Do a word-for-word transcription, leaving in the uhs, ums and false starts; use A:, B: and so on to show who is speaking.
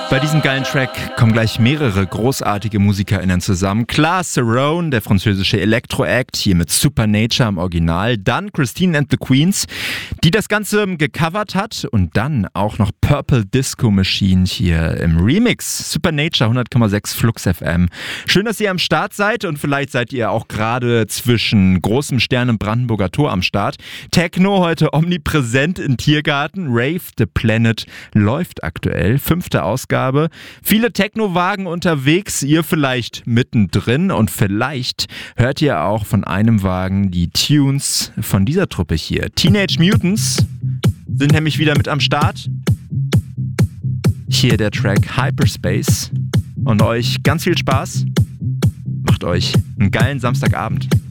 A: Bei diesem geilen Track kommen gleich mehrere großartige MusikerInnen zusammen. Klar, Cerrone, der französische Elektro-Act, hier mit Supernature im Original. Dann Christine and the Queens, die das Ganze gecovert hat. Und dann auch noch Purple Disco Machine hier im Remix. Supernature, hundert Komma sechs Flux F M. Schön, dass ihr am Start seid und vielleicht seid ihr auch gerade zwischen großem Stern im Brandenburger Tor am Start. Techno heute omnipräsent im Tiergarten. Rave the Planet läuft aktuell. Fünfte Ausgabe. Viele Techno-Wagen unterwegs, ihr vielleicht mittendrin und vielleicht hört ihr auch von einem Wagen die Tunes von dieser Truppe hier. Teenage Mutants sind nämlich wieder mit am Start. Hier der Track Hyperspace und euch ganz viel Spaß. Macht euch einen geilen Samstagabend.